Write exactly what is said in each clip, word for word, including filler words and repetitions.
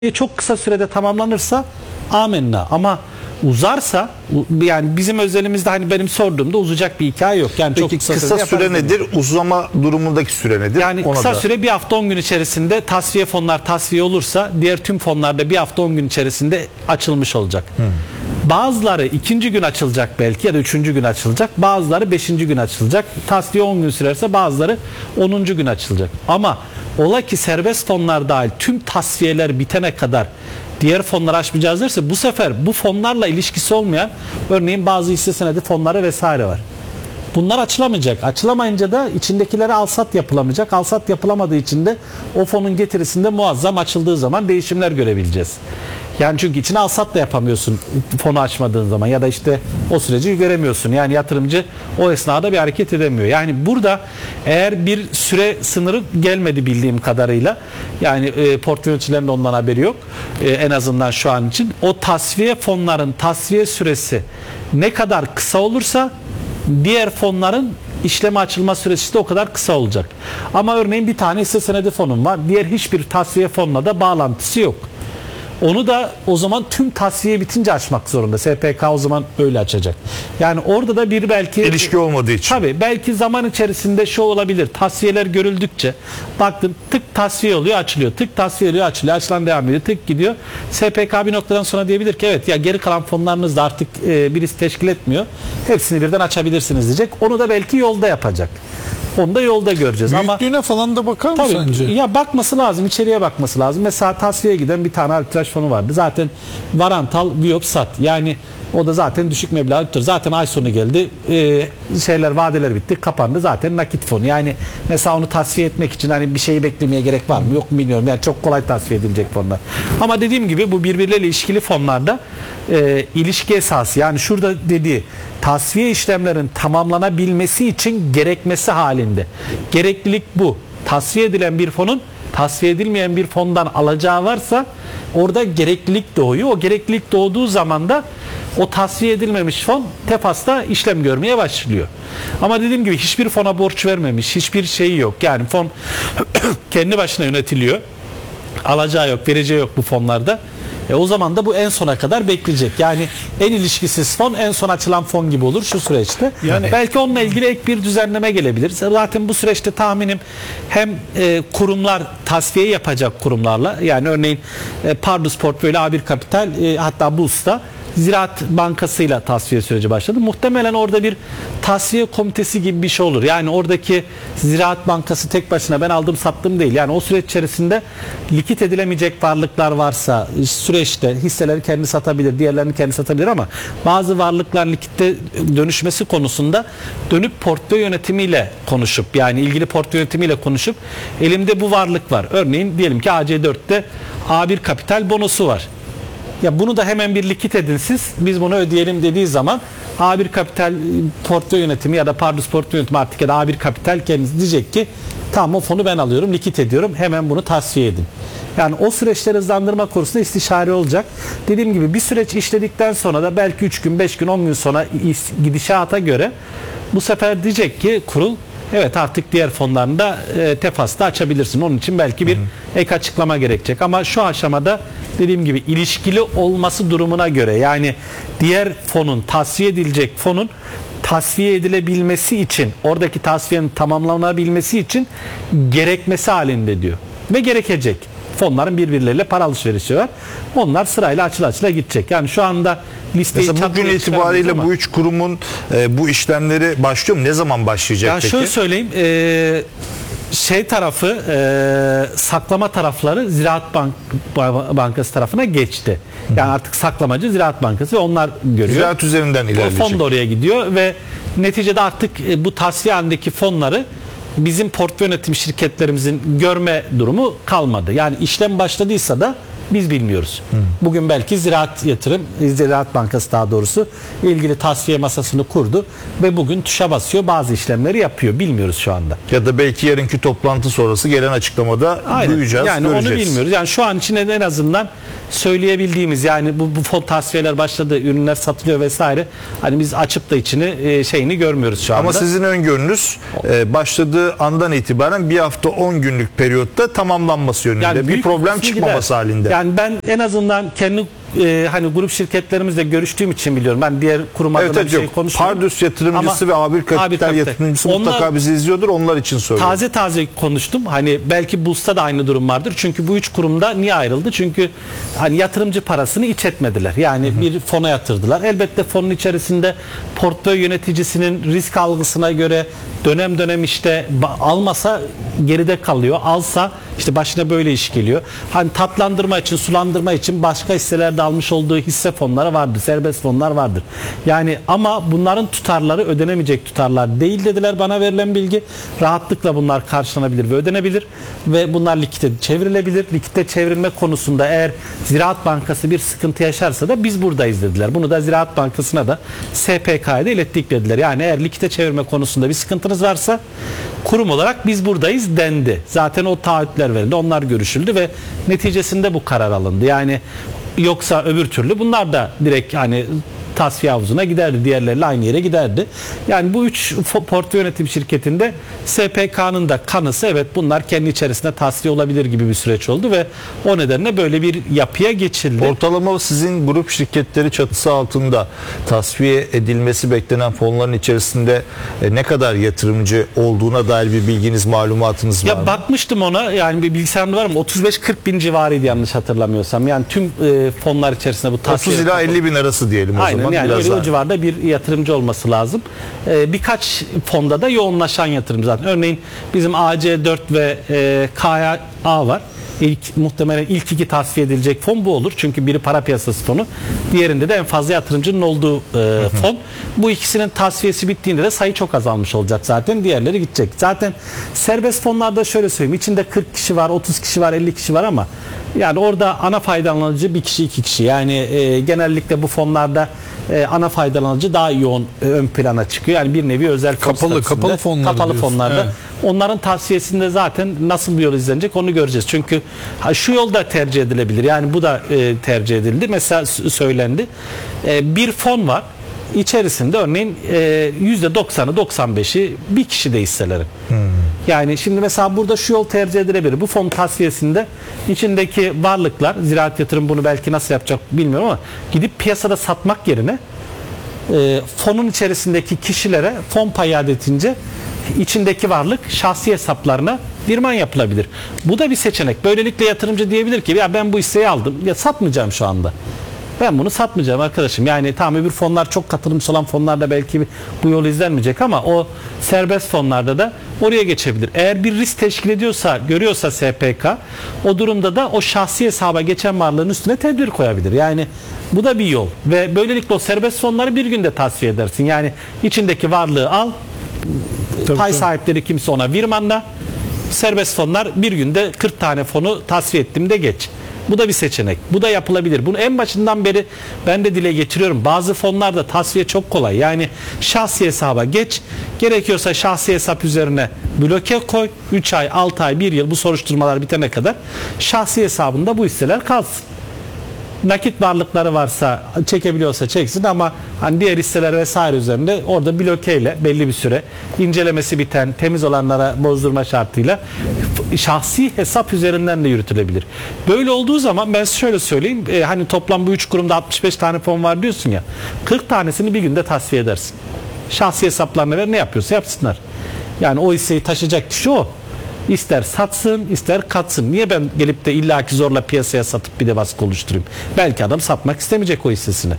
çok kısa sürede tamamlanırsa amenna, ama uzarsa, yani bizim özelimizde hani benim sorduğumda uzayacak bir hikaye yok. Yani Peki çok kısa, kısa süre mi? nedir? Uzama durumundaki süre nedir? Yani Ona kısa da... süre bir hafta on gün içerisinde tasfiye fonlar tasfiye olursa diğer tüm fonlarda bir hafta on gün içerisinde açılmış olacak. Hmm. Bazıları ikinci gün açılacak belki ya da üçüncü gün açılacak. Bazıları beşinci gün açılacak. Tasfiye on gün sürerse bazıları onuncu gün açılacak. Ama ola ki serbest fonlar dahil tüm tasfiyeler bitene kadar diğer fonları açmayacağız derse, bu sefer bu fonlarla ilişkisi olmayan, örneğin bazı hisse senedi fonları vesaire var. Bunlar açılamayacak. Açılamayınca da içindekilere alsat yapılamayacak. Alsat yapılamadığı için de o fonun getirisinde muazzam açıldığı zaman değişimler görebileceğiz. Yani çünkü içine alsat da yapamıyorsun fonu açmadığın zaman, ya da işte o süreci göremiyorsun. Yani yatırımcı o esnada bir hareket edemiyor. Yani burada eğer bir süre sınırı gelmedi bildiğim kadarıyla, yani e, portföy yöneticilerinin de ondan haberi yok. E, en azından şu an için o tasfiye fonların tasfiye süresi ne kadar kısa olursa diğer fonların işleme açılma süresi de o kadar kısa olacak. Ama örneğin bir tane hisse senedi fonum var. Diğer hiçbir tasfiye fonla da bağlantısı yok. Onu da o zaman tüm tasfiye bitince açmak zorunda. S P K o zaman öyle açacak. Yani orada da bir belki... ilişki olmadığı için. Tabii belki zaman içerisinde şu olabilir. Tasfiyeler görüldükçe baktın tık tasfiye oluyor, açılıyor. Tık tasfiye oluyor, açılıyor. Açılan devam ediyor. Tık gidiyor. S P K bir noktadan sonra diyebilir ki evet ya, geri kalan fonlarınız da artık e, bir risk teşkil etmiyor. Hepsini birden açabilirsiniz diyecek. Onu da belki yolda yapacak. Onu da yolda göreceğiz. Büyüklüğüne ama falan da bakar mı tabii, sence? Ya bakması lazım, içeriye bakması lazım. Mesela tasfiyeye giden bir tane arbitraj fonu vardı. Zaten varantal Biopsat. Yani o da zaten düşük meblağ tutar. Zaten ay sonu geldi. Ee, şeyler, vadeler bitti. Kapandı. Zaten nakit fonu. Yani mesela onu tasfiye etmek için hani bir şeyi beklemeye gerek var mı? Yok mu bilmiyorum. Yani çok kolay tasfiye edilecek fonlar. Ama dediğim gibi bu birbirleriyle ilişkili fonlarda e, ilişki esası. Yani şurada dediği tasfiye işlemlerin tamamlanabilmesi için gerekmesi halinde. Gereklilik bu. Tasfiye edilen bir fonun tasfiye edilmeyen bir fondan alacağı varsa orada gereklilik doğuyor. O gereklilik doğduğu zaman da o tasfiye edilmemiş fon tefasta işlem görmeye başlıyor. Ama dediğim gibi hiçbir fona borç vermemiş, hiçbir şeyi yok. Yani fon kendi başına yönetiliyor. Alacağı yok, vereceği yok bu fonlarda. E o zaman da bu en sona kadar bekleyecek. Yani en ilişkisiz fon en son açılan fon gibi olur şu süreçte. Yani belki onunla ilgili ek bir düzenleme gelebilir. Zaten bu süreçte tahminim hem e, kurumlar tasfiye yapacak kurumlarla, yani örneğin e, Pardus Portföy, A bir Kapital, e, hatta Busta Ziraat Bankası'yla tasfiye süreci başladı. Muhtemelen orada bir tasfiye komitesi gibi bir şey olur. Yani oradaki Ziraat Bankası tek başına ben aldım sattım değil. Yani o süreç içerisinde likit edilemeyecek varlıklar varsa süreçte hisseleri kendi satabilir, diğerlerini kendi satabilir, ama bazı varlıklar likitte dönüşmesi konusunda dönüp portföy yönetimiyle konuşup, yani ilgili portföy yönetimiyle konuşup elimde bu varlık var. Örneğin diyelim ki A C dört'te A bir Kapital bonosu var. Ya bunu da hemen bir likit edin siz, biz bunu ödeyelim dediği zaman A bir Kapital portföy yönetimi ya da Pardus portföy yönetimi artık ya da A bir Kapital kendisi diyecek ki tamam, o fonu ben alıyorum, likit ediyorum, hemen bunu tasfiye edin. Yani o süreçleri hızlandırma konusunda istişare olacak. Dediğim gibi bir süreç işledikten sonra da belki üç gün, beş gün, on gün sonra gidişata göre bu sefer diyecek ki kurul, evet artık diğer fonlarında e, tefasta açabilirsin. Onun için belki bir hı hı. ek açıklama gerekecek. Ama şu aşamada dediğim gibi ilişkili olması durumuna göre, yani diğer fonun, tasfiye edilecek fonun tasfiye edilebilmesi için, oradaki tasfiyenin tamamlanabilmesi için gerekmesi halinde diyor. Ve gerekecek. Fonların birbirleriyle para alışverişi var. Onlar sırayla açıla açıla gidecek. Yani şu anda listeyi... Mesela bugün itibariyle ama bu üç kurumun e, bu işlemleri başlıyor mu? Ne zaman başlayacak ya peki? Şöyle söyleyeyim. E, şey tarafı, e, saklama tarafları Ziraat Bank, Bankası tarafına geçti. Yani artık saklamacı Ziraat Bankası ve onlar görüyor. Ziraat üzerinden ilerleyecek. O fon da oraya gidiyor ve neticede artık e, bu tasfiye halindeki fonları bizim portföy yönetim şirketlerimizin görme durumu kalmadı. Yani işlem başladıysa da biz bilmiyoruz. Hmm. Bugün belki Ziraat Yatırım, Ziraat Bankası daha doğrusu ilgili tasfiye masasını kurdu ve bugün tuşa basıyor, bazı işlemleri yapıyor. Bilmiyoruz şu anda. Ya da belki yarınki toplantı sonrası gelen açıklamada aynen. duyacağız, yani göreceğiz. Onu bilmiyoruz. Yani şu an için en azından söyleyebildiğimiz, yani bu, bu fon tasfiyeler başladı, ürünler satılıyor vesaire. Hani biz açıp da içini e, şeyini görmüyoruz şu anda. Ama sizin öngörünüz e, başladığı andan itibaren bir hafta on günlük periyotta tamamlanması yönünde. Yani bir büyük problem kısmı çıkmaması gider. halinde. Yani ben en azından kendi e, hani grup şirketlerimizle görüştüğüm için biliyorum. Ben diğer kurum adına Evet, bir evet, şey yok. konuşmuyorum. Pardus yatırımcısı Ama ve A bir Kapital, A bir Kapital yatırımcısı Onlar mutlaka bizi izliyordur. Onlar için söylüyorum. Taze taze konuştum. Hani belki Buls'ta da aynı durum vardır. Çünkü bu üç kurumda niye ayrıldı? Çünkü hani yatırımcı parasını iç etmediler. Yani hı hı. bir fona yatırdılar. Elbette fonun içerisinde portföy yöneticisinin risk algısına göre dönem dönem işte almasa geride kalıyor. Alsa işte başına böyle iş geliyor. Hani tatlandırma için, sulandırma için başka hisselerde almış olduğu hisse fonları vardır. Serbest fonlar vardır. Yani ama bunların tutarları ödenemeyecek tutarlar değil dediler bana verilen bilgi. Rahatlıkla bunlar karşılanabilir ve ödenebilir ve bunlar likite çevrilebilir. Likite çevrilme konusunda eğer Ziraat Bankası bir sıkıntı yaşarsa da biz buradayız dediler. Bunu da Ziraat Bankası'na da S P K'ya da ilettik dediler. Yani eğer likite çevirme konusunda bir sıkıntınız varsa kurum olarak biz buradayız dendi. Zaten o taahhütler verildi. Onlar görüşüldü ve neticesinde bu karar alındı. Yani yoksa öbür türlü bunlar da direkt hani tasfiye havuzuna giderdi. Diğerleriyle aynı yere giderdi. Yani bu üç portföy yönetim şirketinde S P K'nın da kanısı evet bunlar kendi içerisinde tasfiye olabilir gibi bir süreç oldu ve o nedenle böyle bir yapıya geçildi. Ortalama sizin grup şirketleri çatısı altında tasfiye edilmesi beklenen fonların içerisinde e, ne kadar yatırımcı olduğuna dair bir bilginiz, malumatınız var ya mı? Bakmıştım ona, yani bir bilgisayarımda var mı? otuz beş kırk bin civarıydı yanlış hatırlamıyorsam. Yani tüm e, fonlar içerisinde bu tasfiye otuz ila elli bin arası diyelim o Aynen, zaman. yani Biraz öyle daha. o civarda bir yatırımcı olması lazım. Ee, birkaç fonda da yoğunlaşan yatırımcı zaten. Örneğin bizim A C dört ve e, K A var. İlk, muhtemelen ilk iki tasfiye edilecek fon bu olur. Çünkü biri para piyasası fonu. Diğerinde de en fazla yatırımcının olduğu e, fon. Bu ikisinin tasfiyesi bittiğinde de sayı çok azalmış olacak zaten. Diğerleri gidecek. Zaten serbest fonlarda şöyle söyleyeyim. İçinde kırk kişi var, otuz kişi var, elli kişi var ama yani orada ana faydalanıcı bir kişi, iki kişi. Yani e, genellikle bu fonlarda e, ana faydalanıcı daha yoğun e, ön plana çıkıyor. Yani bir nevi özel fon Kapalı, statüsünde. kapalı fonlar Kapalı diyorsun. fonlarda. Evet. Onların tavsiyesinde zaten nasıl bir yol izlenecek onu göreceğiz. Çünkü ha, şu yol da tercih edilebilir. Yani bu da e, tercih edildi. Mesela söylendi. E, bir fon var. İçerisinde örneğin e, yüzde doksanı doksan beşi bir kişide hisselerin. Hmm. Yani şimdi mesela burada şu yol tercih edilebilir. Bu fon tasfiyesinde içindeki varlıklar, Ziraat Yatırım bunu belki nasıl yapacak bilmiyorum ama gidip piyasada satmak yerine e, fonun içerisindeki kişilere fon payı adetince içindeki varlık şahsi hesaplarına dirman yapılabilir. Bu da bir seçenek. Böylelikle yatırımcı diyebilir ki ya ben bu hisseyi aldım. Ya satmayacağım şu anda. Ben bunu satmayacağım arkadaşım. Yani tam öbür fonlar çok katılımcı olan fonlarda belki bu yol izlenmeyecek ama o serbest fonlarda da oraya geçebilir. Eğer bir risk teşkil ediyorsa, görüyorsa S P K o durumda da o şahsi hesaba geçen varlığın üstüne tedbir koyabilir. Yani bu da bir yol ve böylelikle o serbest fonları bir günde tasfiye edersin. Yani içindeki varlığı al, tabii, pay tabii. sahipleri kimse ona virmanla, serbest fonlar bir günde kırk tane fonu tasfiye ettim de geç. Bu da bir seçenek. Bu da yapılabilir. Bunu en başından beri ben de dile getiriyorum. Bazı fonlarda tasfiye çok kolay. Yani şahsi hesaba geç. Gerekiyorsa şahsi hesap üzerine bloke koy. üç ay, altı ay, bir yıl bu soruşturmalar bitene kadar şahsi hesabında bu hisseler kalsın. Nakit varlıkları varsa çekebiliyorsa çeksin ama hani diğer hisseler vesaire üzerinde orada blokeyle belli bir süre incelemesi biten temiz olanlara bozdurma şartıyla şahsi hesap üzerinden de yürütülebilir. Böyle olduğu zaman ben şöyle söyleyeyim, e, hani toplam bu üç kurumda altmış beş tane fon var diyorsun ya, kırk tanesini bir günde tasfiye edersin. Şahsi hesaplarına ver, ne yapıyorsa yapsınlar. Yani o hisseyi taşıyacak kişi o. İster satsın, ister katsın. Niye ben gelip de illaki zorla piyasaya satıp bir de baskı oluşturayım? Belki adam satmak istemeyecek o hissesini.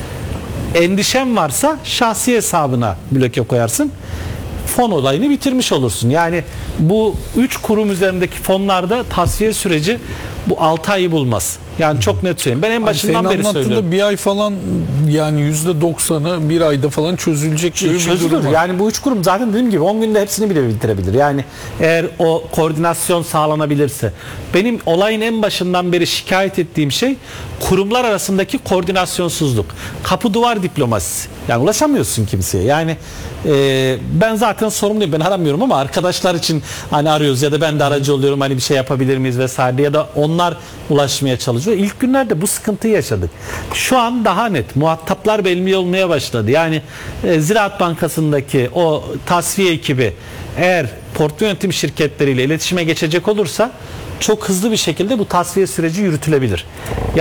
Endişen varsa şahsi hesabına bloke koyarsın. Fon olayını bitirmiş olursun. Yani bu üç kurum üzerindeki fonlarda tasfiye süreci bu altı ayı bulmaz. Yani çok net söyleyeyim. Ben en başından Senin beri söylüyorum. anlattığında bir ay falan, yani yüzde doksanı bir ayda falan çözülecek gibi bir Çözülür. durum var. Yani bu üç kurum zaten dediğim gibi on günde hepsini bile bitirebilir. Yani eğer o koordinasyon sağlanabilirse. Benim olayın en başından beri şikayet ettiğim şey kurumlar arasındaki koordinasyonsuzluk. Kapı duvar diplomasisi. Yani ulaşamıyorsun kimseye. Yani e, ben zaten zaten sorumlu değil. Ben aramıyorum ama arkadaşlar için hani arıyoruz ya da ben de aracı oluyorum, hani bir şey yapabilir miyiz vesaire, ya da onlar ulaşmaya çalışıyor. İlk günlerde bu sıkıntıyı yaşadık. Şu an daha net. Muhataplar belli olmaya başladı. Yani e, Ziraat Bankası'ndaki o tasfiye ekibi eğer portföy yönetim şirketleriyle iletişime geçecek olursa çok hızlı bir şekilde bu tasfiye süreci yürütülebilir.